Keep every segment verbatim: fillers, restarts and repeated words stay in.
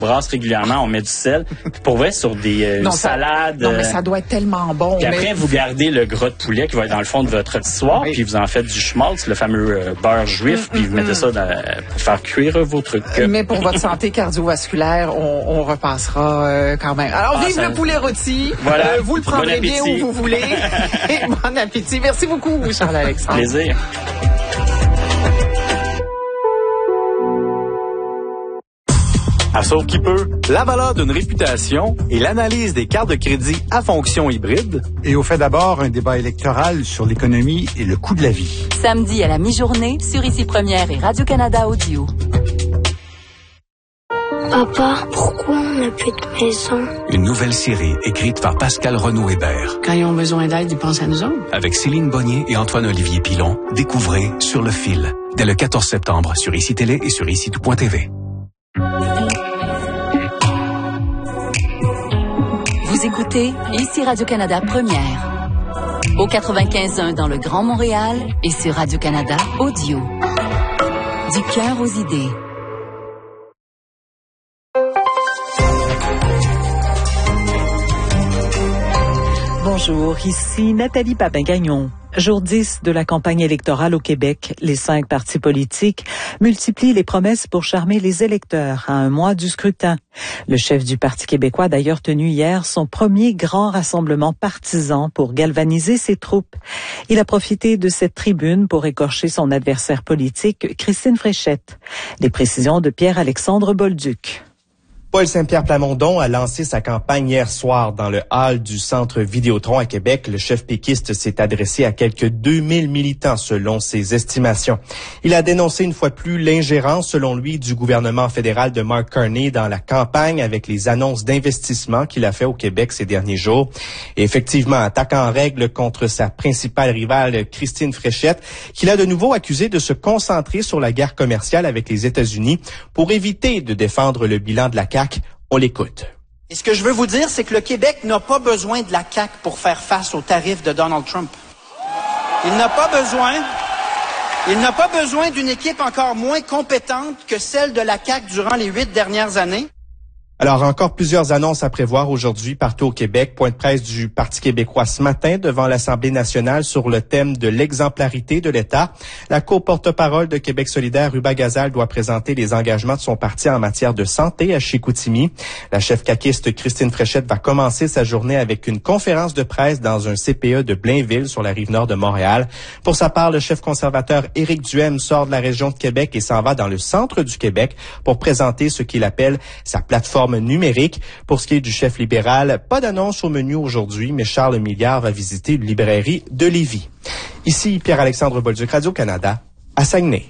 brasse régulièrement, on met du sel. Puis pour vrai, sur des euh, non, salades. Ça, non, mais ça doit être tellement bon. Puis mais... après, vous gardez le gras de poulet qui va être dans le fond de votre rôtissoire, oui. Puis vous en faites du schmaltz, le fameux euh, beurre juif, mm-hmm. Puis vous mettez ça dans, pour faire cuire vos trucs. Mais pour votre santé cardiovasculaire, on, on repassera euh, quand même. Alors, ah, vive ça... le poulet rôti. Voilà. Euh, vous le prendrez bon bien où vous voulez. Et bon appétit. Merci beaucoup, Charles-Alexandre. Plaisir. À Sauve qui peut, la valeur d'une réputation et l'analyse des cartes de crédit à fonction hybride. Et au fait d'abord, un débat électoral sur l'économie et le coût de la vie. Samedi à la mi-journée sur Ici Première et Radio-Canada Audio. Papa, pourquoi on n'a plus de maison? Une nouvelle série écrite par Pascal Renaud-Hébert. Quand ils ont besoin d'aide, ils pensent à nous autres. Avec Céline Bonnier et Antoine-Olivier Pilon, découvrez Sur le fil, dès le quatorze septembre sur Ici Télé et sur ici tout point t v. Vous écoutez Ici Radio-Canada Première. Au quatre-vingt-quinze point un dans le Grand Montréal et sur Radio-Canada Audio. Du cœur aux idées. Bonjour, ici Nathalie Papin-Gagnon. Jour dix de la campagne électorale au Québec, les cinq partis politiques multiplient les promesses pour charmer les électeurs à un mois du scrutin. Le chef du Parti québécois a d'ailleurs tenu hier son premier grand rassemblement partisan pour galvaniser ses troupes. Il a profité de cette tribune pour écorcher son adversaire politique, Christine Fréchette. Les précisions de Pierre-Alexandre Bolduc. Paul Saint-Pierre Plamondon a lancé sa campagne hier soir dans le hall du Centre Vidéotron à Québec. Le chef péquiste s'est adressé à quelques deux mille militants selon ses estimations. Il a dénoncé une fois plus l'ingérence, selon lui, du gouvernement fédéral de Mark Carney dans la campagne avec les annonces d'investissement qu'il a fait au Québec ces derniers jours. Et effectivement, attaquant en règle contre sa principale rivale, Christine Fréchette, qu'il a de nouveau accusé de se concentrer sur la guerre commerciale avec les États-Unis pour éviter de défendre le bilan de la C A Q. On l'écoute. Et ce que je veux vous dire, c'est que le Québec n'a pas besoin de la C A Q pour faire face aux tarifs de Donald Trump. Il n'a pas besoin, il n'a pas besoin d'une équipe encore moins compétente que celle de la C A Q durant les huit dernières années. Alors, encore plusieurs annonces à prévoir aujourd'hui partout au Québec. Point de presse du Parti québécois ce matin devant l'Assemblée nationale sur le thème de l'exemplarité de l'État. La co-porte-parole de Québec solidaire, Ruba Gazal, doit présenter les engagements de son parti en matière de santé à Chicoutimi. La chef caquiste Christine Fréchette va commencer sa journée avec une conférence de presse dans un C P E de Blainville sur la rive nord de Montréal. Pour sa part, le chef conservateur Éric Duhem sort de la région de Québec et s'en va dans le centre du Québec pour présenter ce qu'il appelle sa plateforme numérique. Pour ce qui est du chef libéral, pas d'annonce au menu aujourd'hui, mais Charles Milliard va visiter une librairie de Lévis. Ici Pierre-Alexandre Bolduc, Radio-Canada, à Saguenay.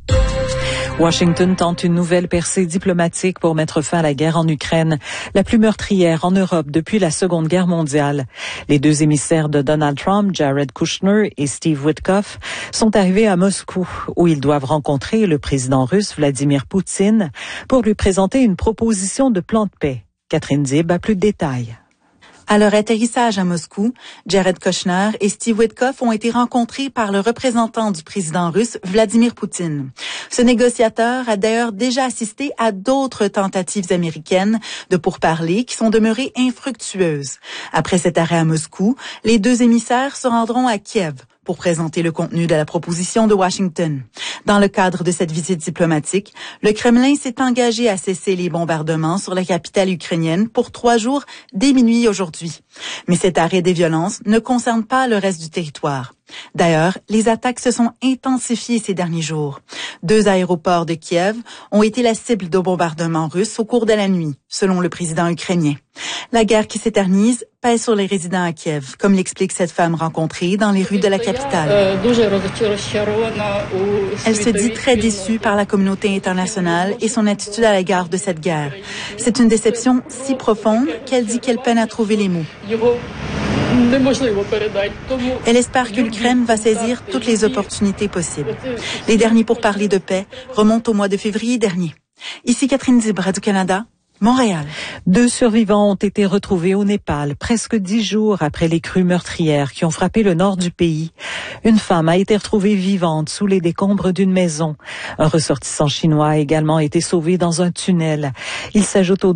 Washington tente une nouvelle percée diplomatique pour mettre fin à la guerre en Ukraine, la plus meurtrière en Europe depuis la Seconde Guerre mondiale. Les deux émissaires de Donald Trump, Jared Kushner et Steve Witkoff, sont arrivés à Moscou, où ils doivent rencontrer le président russe Vladimir Poutine pour lui présenter une proposition de plan de paix. Catherine Dib a plus de détails. À leur atterrissage à Moscou, Jared Kushner et Steve Witkoff ont été rencontrés par le représentant du président russe, Vladimir Poutine. Ce négociateur a d'ailleurs déjà assisté à d'autres tentatives américaines de pourparlers qui sont demeurées infructueuses. Après cet arrêt à Moscou, les deux émissaires se rendront à Kiev pour présenter le contenu de la proposition de Washington. Dans le cadre de cette visite diplomatique, le Kremlin s'est engagé à cesser les bombardements sur la capitale ukrainienne pour trois jours dès minuit aujourd'hui. Mais cet arrêt des violences ne concerne pas le reste du territoire. D'ailleurs, les attaques se sont intensifiées ces derniers jours. Deux aéroports de Kiev ont été la cible de bombardements russes au cours de la nuit, selon le président ukrainien. La guerre qui s'éternise pèse sur les résidents à Kiev, comme l'explique cette femme rencontrée dans les rues de la capitale. Elle se dit très déçue par la communauté internationale et son attitude à l'égard de cette guerre. C'est une déception si profonde qu'elle dit qu'elle peine à trouver les mots. Elle espère que l'Ukraine va saisir toutes les opportunités possibles. Les derniers pourparlers de paix remontent au mois de février dernier. Ici Catherine Dib, Radio-Canada, Montréal. Deux survivants ont été retrouvés au Népal, presque dix jours après les crues meurtrières qui ont frappé le nord du pays. Une femme a été retrouvée vivante sous les décombres d'une maison. Un ressortissant chinois a également été sauvé dans un tunnel. Il s'ajoute aux